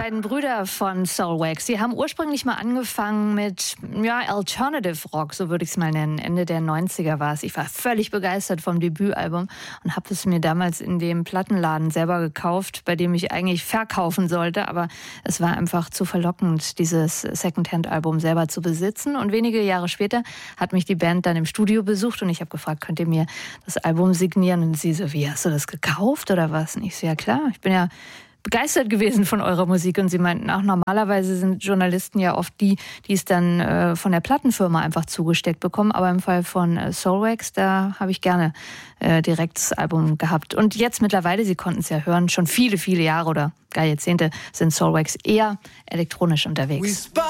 beiden Brüder von Soulwax. Sie haben ursprünglich mal angefangen mit Alternative Rock, so würde ich es mal nennen. Ende der 90er war es. Ich war völlig begeistert vom Debütalbum und habe es mir damals in dem Plattenladen selber gekauft, bei dem ich eigentlich verkaufen sollte. Aber es war einfach zu verlockend, dieses Secondhand-Album selber zu besitzen. Und wenige Jahre später hat mich die Band dann im Studio besucht und ich habe gefragt, könnt ihr mir das Album signieren? Und sie so, wie, hast du das gekauft oder was? Und ich so, ja klar, ich bin ja begeistert gewesen von eurer Musik. Und sie meinten auch, normalerweise sind Journalisten ja oft die es dann von der Plattenfirma einfach zugesteckt bekommen. Aber im Fall von Soulwax, da habe ich gerne direkt das Album gehabt. Und jetzt mittlerweile, Sie konnten es ja hören, schon viele, viele Jahre oder gar Jahrzehnte sind Soulwax eher elektronisch unterwegs.